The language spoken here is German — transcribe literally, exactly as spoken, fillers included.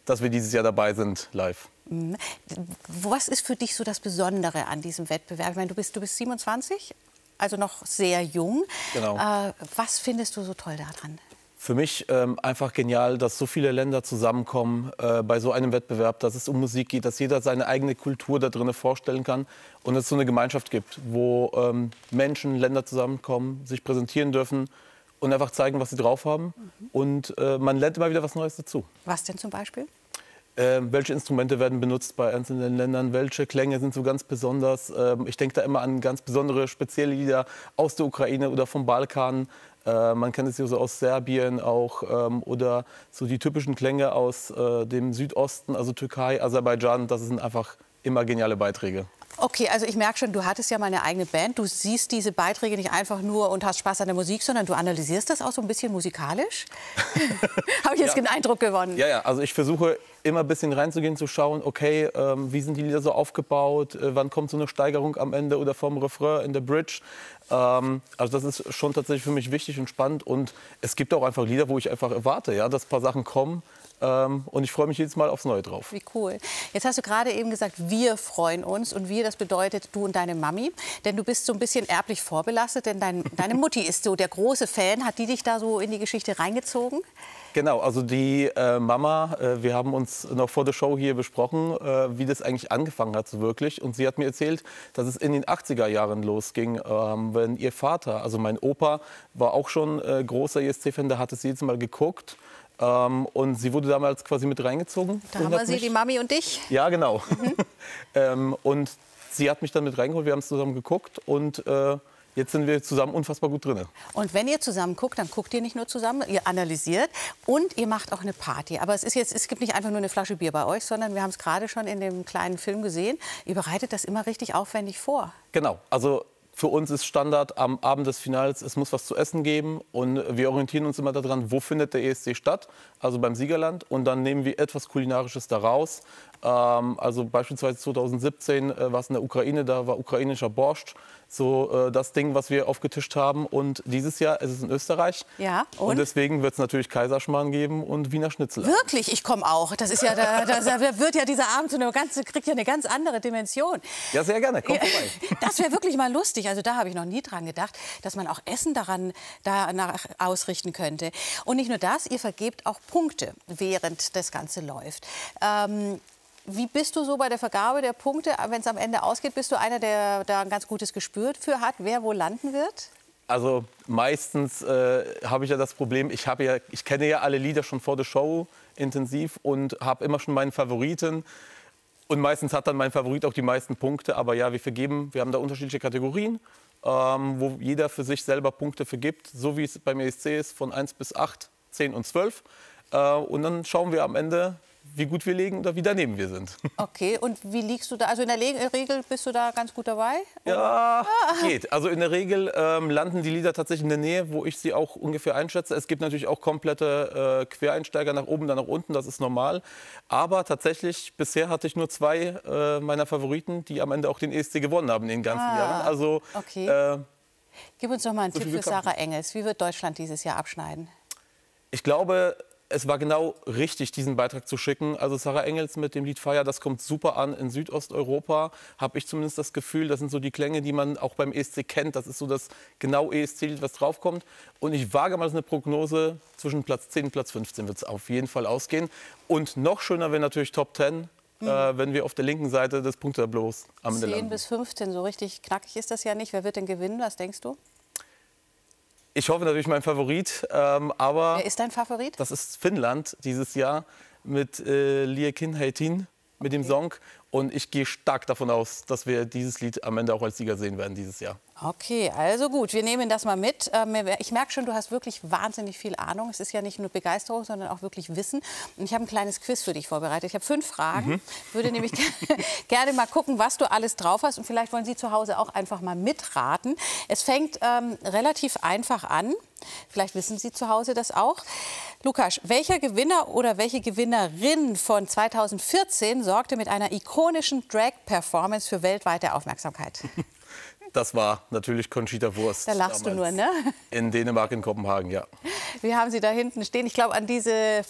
dass wir dieses Jahr dabei sind, live. Was ist für dich so das Besondere an diesem Wettbewerb? Ich meine, du bist, du bist siebenundzwanzig, also noch sehr jung. Genau. Äh, was findest du so toll daran? Für mich ähm, einfach genial, dass so viele Länder zusammenkommen äh, bei so einem Wettbewerb, dass es um Musik geht, dass jeder seine eigene Kultur da drin vorstellen kann und es so eine Gemeinschaft gibt, wo ähm, Menschen, Länder zusammenkommen, sich präsentieren dürfen und einfach zeigen, was sie drauf haben. Mhm. Und äh, man lernt immer wieder was Neues dazu. Was denn zum Beispiel? Äh, welche Instrumente werden benutzt bei einzelnen Ländern? Welche Klänge sind so ganz besonders? Ähm, ich denke da immer an ganz besondere, spezielle Lieder aus der Ukraine oder vom Balkan. Äh, man kennt es ja so aus Serbien auch. Ähm, oder so die typischen Klänge aus äh, dem Südosten, also Türkei, Aserbaidschan. Das sind einfach immer geniale Beiträge. Okay, also ich merke schon, du hattest ja mal eine eigene Band. Du siehst diese Beiträge nicht einfach nur und hast Spaß an der Musik, sondern du analysierst das auch so ein bisschen musikalisch. Habe ich jetzt ja. den Eindruck gewonnen? Ja, ja, also ich versuche immer ein bisschen reinzugehen, zu schauen, okay, ähm, wie sind die Lieder so aufgebaut, äh, wann kommt so eine Steigerung am Ende oder vom Refrain in der Bridge. Ähm, also das ist schon tatsächlich für mich wichtig und spannend und es gibt auch einfach Lieder, wo ich einfach erwarte, ja, dass ein paar Sachen kommen. Ähm, und ich freue mich jedes Mal aufs Neue drauf. Wie cool. Jetzt hast du gerade eben gesagt, wir freuen uns. Und wir, das bedeutet du und deine Mami. Denn du bist so ein bisschen erblich vorbelastet. Denn dein, deine Mutti ist so der große Fan. Hat die dich da so in die Geschichte reingezogen? Genau, also die äh, Mama, äh, wir haben uns noch vor der Show hier besprochen, äh, wie das eigentlich angefangen hat so wirklich. Und sie hat mir erzählt, dass es in den achtziger Jahren losging, ähm, wenn ihr Vater, also mein Opa, war auch schon äh, großer E S C-Fan, da hat es jedes Mal geguckt. Ähm, und sie wurde damals quasi mit reingezogen. Da haben wir sie, die Mami und dich. Ja, genau. Mhm. ähm, und sie hat mich dann mit reingeholt, wir haben es zusammen geguckt und äh, jetzt sind wir zusammen unfassbar gut drin. Und wenn ihr zusammen guckt, dann guckt ihr nicht nur zusammen, ihr analysiert und ihr macht auch eine Party. Aber es, ist jetzt, es gibt nicht einfach nur eine Flasche Bier bei euch, sondern wir haben es gerade schon in dem kleinen Film gesehen. Ihr bereitet das immer richtig aufwendig vor. Genau, also für uns ist Standard am Abend des Finals, es muss was zu essen geben und wir orientieren uns immer daran, wo findet der E S C statt, also beim Siegerland und dann nehmen wir etwas Kulinarisches daraus. Ähm, also beispielsweise zweitausendsiebzehn äh, war es in der Ukraine, da war ukrainischer Borscht so äh, das Ding, was wir aufgetischt haben und dieses Jahr ist es in Österreich. Ja, und? Und deswegen wird es natürlich Kaiserschmarrn geben und Wiener Schnitzel. Wirklich? Ich komme auch. Das ist ja, da, da wird ja dieser Abend so eine ganze, kriegt ja eine ganz andere Dimension. Ja, sehr gerne. Komm vorbei. Das wäre wirklich mal lustig. Also da habe ich noch nie dran gedacht, dass man auch Essen daran danach ausrichten könnte. Und nicht nur das, ihr vergebt auch Punkte, während das Ganze läuft. Ähm, Wie bist du so bei der Vergabe der Punkte? Wenn es am Ende ausgeht, bist du einer, der da ein ganz gutes Gespür für hat, wer wo landen wird? Also meistens äh, habe ich ja das Problem, ich, habe ja, ich kenne ja alle Lieder schon vor der Show intensiv und habe immer schon meinen Favoriten. Und meistens hat dann mein Favorit auch die meisten Punkte. Aber ja, wir vergeben, wir haben da unterschiedliche Kategorien, ähm, wo jeder für sich selber Punkte vergibt. So wie es beim E S C ist, von eins bis acht, zehn und zwölf. Äh, und dann schauen wir am Ende, wie gut wir liegen oder wie daneben wir sind. Okay, und wie liegst du da? Also in der Regel bist du da ganz gut dabei? Ja, geht. Also in der Regel ähm, landen die Lieder tatsächlich in der Nähe, wo ich sie auch ungefähr einschätze. Es gibt natürlich auch komplette äh, Quereinsteiger nach oben, dann nach unten, das ist normal. Aber tatsächlich, bisher hatte ich nur zwei äh, meiner Favoriten, die am Ende auch den E S C gewonnen haben in den ganzen ah, Jahren. Also, okay. äh, Gib uns doch mal einen so Tipp für Sarah Engels. Wie wird Deutschland dieses Jahr abschneiden? Ich glaube, es war genau richtig, diesen Beitrag zu schicken. Also Sarah Engels mit dem Lied Feier, das kommt super an in Südosteuropa. Habe ich zumindest das Gefühl, das sind so die Klänge, die man auch beim E S C kennt. Das ist so das genau E S C-Lied, was draufkommt. Und ich wage mal so eine Prognose, zwischen Platz zehn und Platz fünfzehn wird es auf jeden Fall ausgehen. Und noch schöner wäre natürlich Top zehn. Mhm. Äh, wenn wir auf der linken Seite des Punktetableaus am Ende landen. zehn bis fünfzehn, so richtig knackig ist das ja nicht. Wer wird denn gewinnen, was denkst du? Ich hoffe natürlich mein Favorit, ähm, aber... Wer ist dein Favorit? Das ist Finnland dieses Jahr mit äh, Liakin Heitin, mit okay. dem Song. Und ich gehe stark davon aus, dass wir dieses Lied am Ende auch als Sieger sehen werden dieses Jahr. Okay, also gut, wir nehmen das mal mit. Ich merke schon, du hast wirklich wahnsinnig viel Ahnung. Es ist ja nicht nur Begeisterung, sondern auch wirklich Wissen. Und ich habe ein kleines Quiz für dich vorbereitet. Ich habe fünf Fragen. Mhm. Würde nämlich gerne mal gucken, was du alles drauf hast. Und vielleicht wollen Sie zu Hause auch einfach mal mitraten. Es fängt ähm, relativ einfach an. Vielleicht wissen Sie zu Hause das auch. Lukas, welcher Gewinner oder welche Gewinnerin von zweitausendvierzehn sorgte mit einer ikonischen Drag-Performance für weltweite Aufmerksamkeit? Das war natürlich Conchita Wurst. Da lachst du nur, ne? In Dänemark, in Kopenhagen, ja. Wir haben sie da hinten stehen. Ich glaube, an diese